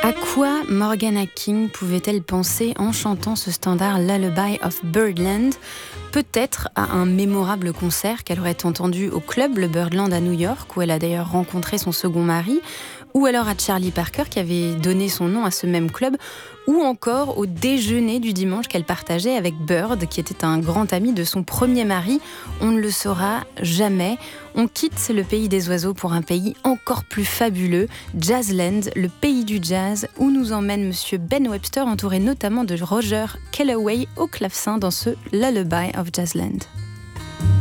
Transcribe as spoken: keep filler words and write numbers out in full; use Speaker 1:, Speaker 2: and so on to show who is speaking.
Speaker 1: À quoi Morgana King pouvait-elle penser en chantant ce standard Lullaby of Birdland ? Peut-être à un mémorable concert qu'elle aurait entendu au club Le Birdland à New York, où elle a d'ailleurs rencontré son second mari, ou alors à Charlie Parker qui avait donné son nom à ce même club, ou encore au déjeuner du dimanche qu'elle partageait avec Bird, qui était un grand ami de son premier mari. On ne le saura jamais. On quitte le pays des oiseaux pour un pays encore plus fabuleux, Jazzland, le pays du jazz, où nous emmène Monsieur Ben Webster, entouré notamment de Roger Kellaway au clavecin dans ce Lullaby of Jazzland.